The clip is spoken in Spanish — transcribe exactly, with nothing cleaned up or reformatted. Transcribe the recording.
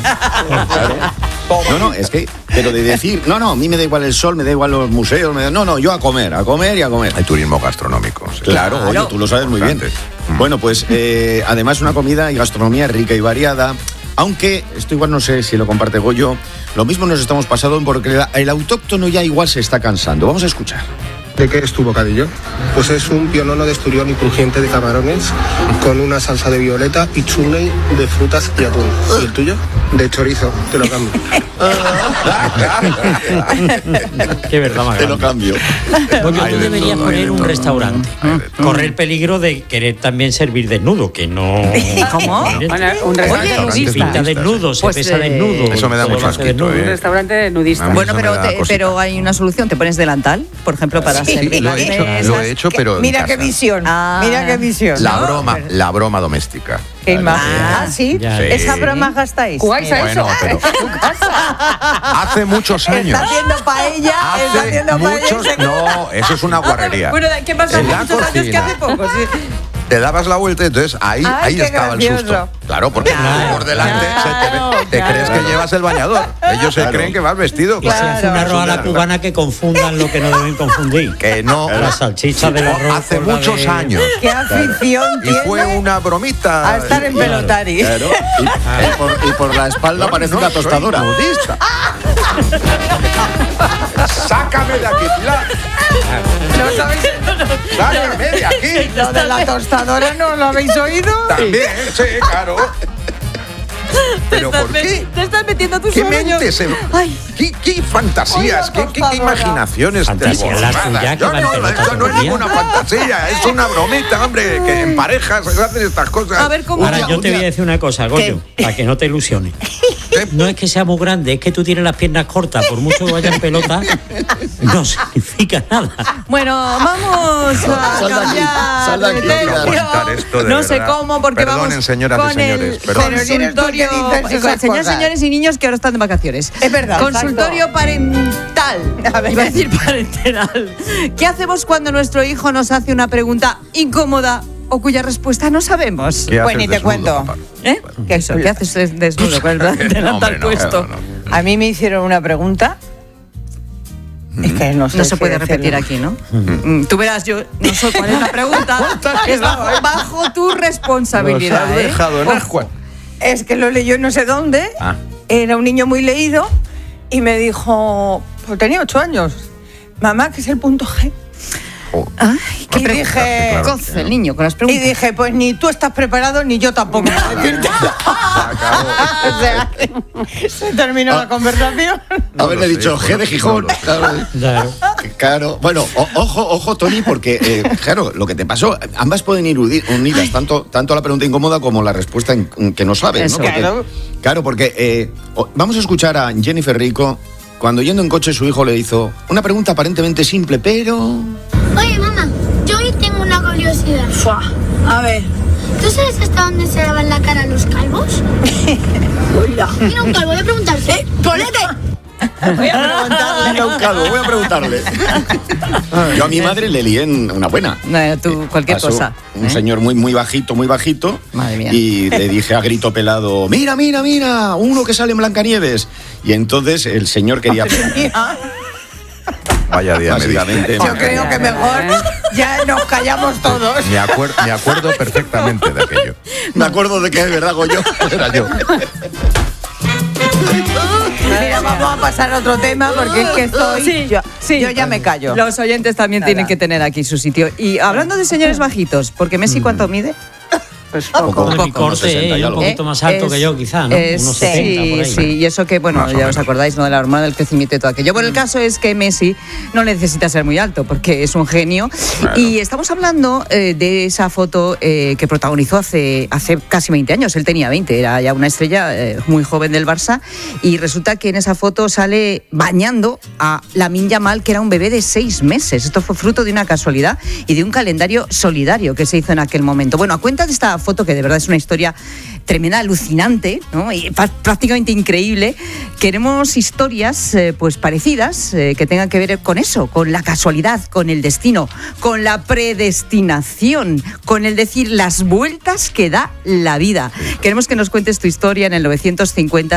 Claro. No, no, es que, pero de decir, no, no, a mí me da igual el sol, me da igual los museos, me da, no, no, yo a comer, a comer y a comer. Hay turismo gastronómico. Sí. Claro, claro, oye, tú lo sabes muy bien. Mm. Bueno, pues eh, además una comida y gastronomía rica y variada, aunque esto igual no sé si lo comparte Goyo, lo mismo nos estamos pasando porque el autóctono ya igual se está cansando. Vamos a escuchar. ¿De qué es tu bocadillo? Pues es un pionono de esturión y crujiente de camarones con una salsa de violeta y chutney de frutas y atún. ¿Y el tuyo? De chorizo, te lo cambio. Qué verdad, más te lo cambio. Porque tú deberías poner un restaurante. Correr el peligro de querer también servir desnudo, que no... ¿Cómo? Bueno, un restaurante nudista. Se pinta desnudo, se pues, pesa desnudo. Eso me da mucho asquito, Un ¿eh? restaurante nudista. Bueno, pero, te, pero hay una solución. Te pones delantal, por ejemplo, para Sí, servir lo las he hecho, mesas. lo he hecho, pero Mira en qué casa. visión, Ah. mira qué visión. La ¿no? broma, la broma doméstica. Qué imagen. Ah, Ah, ¿sí? ya. Sí. ¿Esa broma gastáis? ¿Jugáis a Bueno, eso? pero hace muchos años. Está haciendo paella, está Hace haciendo paella. muchos, no, eso es una guarrería. Bueno, ¿qué pasa? En la Muchos años que cocina. hace poco, sí. Te dabas la vuelta y entonces ahí, Ay, ahí qué estaba el gracioso. susto. Claro, porque Claro, por delante claro, se te, ve- te claro. crees que llevas el bañador. Ellos se creen que vas vestido. Y se hace una arroz a la Claro. cubana que confundan lo que no deben confundir. Que no. La salchicha del arroz. Hace con la muchos de- años. Qué afición Y tiene fue una bromita. a estar en Y- pelotari. Claro. Y, y por, y por la espalda No, parece no, una soy tostadora. nudista. Sácame de aquí, Pilar. ¿No sabéis? Sácame de aquí. Lo de la tostadora no lo habéis oído. También, sí, claro. ¿Pero por qué? Te estás metiendo tus ¿Qué sueños. mente se... ¿Qué, qué fantasías, Oye, qué, qué, por qué favor. imaginaciones Fantasía, la desbordadas. tuya, que Yo va en no, pelota esto no todo es el día. ninguna fantasía, es una bromita, hombre, que en parejas se hacen estas cosas. A ver, ¿cómo? Ahora, yo te voy a decir una cosa, Goyo, para que no te ilusiones. No es que sea muy grande, es que tú tienes las piernas cortas, por mucho que vaya en pelota, no significa nada. Bueno, vamos a Sal de aquí, cambiar sal de aquí, de no puedo tercio. aguantar esto, de No sé verdad. cómo, porque Perdonen, vamos señoras y con señores, el perdón. consultorio, Pero si eres tú el que dices con esas señores, cosas. señores y niños que ahora están de vacaciones. Es verdad, Consultorio exacto. parental. A ver. Iba a decir parental. ¿Qué hacemos cuando nuestro hijo nos hace una pregunta incómoda o cuya respuesta no sabemos? ¿Qué Pues haces ni te desnudo, cuento. papá? ¿Eh? ¿Qué eso? ¿Qué haces des- desnudo con el No, delantal hombre, no, puesto? no, no. A mí me hicieron una pregunta. Es que no sé No se si puede repetir decirlo. aquí, ¿no? Mm, Tú verás, yo no sé cuál es la pregunta. Es bajo, bajo tu responsabilidad. Nos has ¿eh? dejado en Ojo. ascuas. Es que lo leyó en no sé dónde. Ah. Era un niño muy leído y me dijo, pues tenía ocho años. Mamá, ¿qué es el punto G? Oh. Ay, Y qué dije, claro. coce el niño con las y preguntas. dije, pues ni tú estás preparado ni yo tampoco. O sea, se terminó la conversación. Haberle lo sé, dicho G de bueno, Gijón. no lo sé. Claro. Claro. Claro. Bueno, o- ojo, ojo, Tony, porque, eh, claro, lo que te pasó, ambas pueden ir udi- unidas, tanto, tanto la pregunta incómoda como la respuesta en- que no sabes, Eso. ¿no? Porque- Claro. Claro, porque eh, o- vamos a escuchar a Jennifer Rico cuando yendo en coche su hijo le hizo una pregunta aparentemente simple, pero... Oye, mamá, yo hoy tengo una curiosidad. A ver. ¿Tú sabes hasta dónde se lavan la cara los calvos? Hola. Mira un calvo, voy a preguntarte. ¡Eh, ¡Ponete! Voy a preguntarle. Mira un calvo, voy a preguntarle. Yo a mi madre le lié en una buena. No, tú, cualquier Pasó cosa. Un ¿eh? señor muy, muy bajito, muy bajito. Madre mía. Y le dije a grito pelado, mira, mira, mira, uno que sale en Blancanieves. Y entonces el señor quería... Vaya día, me Básicamente, diste. Yo creo que mejor ya nos callamos todos. Me, acuer- me acuerdo perfectamente de aquello. Me acuerdo de que es verdad, Goyo. Era yo. Mira, vamos a pasar a otro tema porque es que estoy. Sí, yo, sí. yo ya me callo. Los oyentes también Nada. tienen que tener aquí su sitio. Y hablando de señores bajitos, porque Messi, ¿cuánto mide? Pues Poco. poco. De mi Como corte, sesenta y eh, un algo. poquito más alto Es- que yo, quizá, ¿no? es- Unos setenta sí, por ahí. sí, y eso que, bueno, Más o ya os menos. acordáis, ¿no? De la hormona del crecimiento y todo aquello. Bueno, el caso es que Messi no necesita ser muy alto porque es un genio. Claro. Y estamos hablando eh, de esa foto eh, que protagonizó hace, hace casi veinte años. Él tenía veinte, era ya una estrella eh, muy joven del Barça. Y resulta que en esa foto sale bañando a Lamine Yamal, que era un bebé de seis meses. Esto fue fruto de una casualidad y de un calendario solidario que se hizo en aquel momento. Bueno, a cuenta de esta foto, que de verdad es una historia tremenda, alucinante, ¿no? Y pa- prácticamente increíble, queremos historias eh, pues parecidas eh, que tengan que ver con eso, con la casualidad, con el destino, con la predestinación, con el decir las vueltas que da la vida. Queremos que nos cuentes tu historia en el novecientos cincuenta